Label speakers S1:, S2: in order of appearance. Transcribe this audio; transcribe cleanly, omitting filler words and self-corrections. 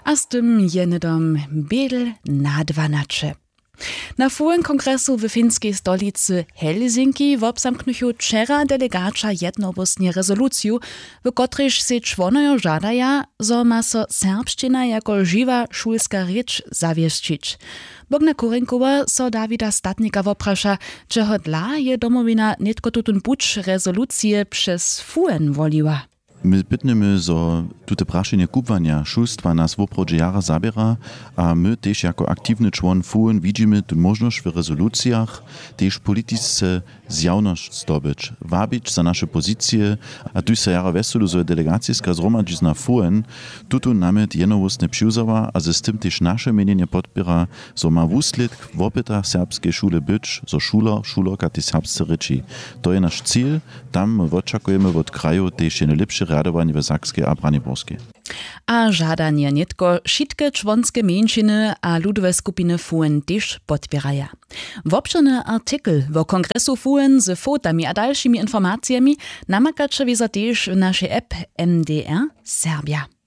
S1: a z tym jenedom biedl na 12. Na fułym kongresu w finskiej stolicy Helsinki wobzamknuchu wczera delegacza jednowostnie rezoluciju, w kotryż se członojo żadaja, zo ma so serbština jako žiwa šulska rěč zawieszczyć. Bogna Kurinkowa so Dawida Statnika woprasza, czego dla je domowina nitko tutun buč rezolucje przez fułen woliła.
S2: My pytnemy, zo tute prašenje kupwania šulstwa nas woprodźe jara zabiera, a my też jako aktywny człon FUN widzimy tu możność w rezolucjach też polityce zjawność zdobyć, wabić za nasze pozycje, a tu se jara weselu, zo je delegacjska zromadzizna FUN tutu namiet jednowostne przyuzawa, a ze z tym też nasze mienienie podpiera, zo ma wusled wopyta serbskie szule być, zo szulorka te serbsce ryczy. To je nasz cel, tam my oczekujemy od kraju też je najlepsze radowanie w Sakskiej a Braniborskiej.
S1: A żadanie nitko wszystkie członskie mniejszyny a ludowe skupiny FUN też podpieraja. Wobszerny artykel w kongresu FUN z fotami a dalszymi informacjami namakacze wieza też w naszej app MDR Serbia.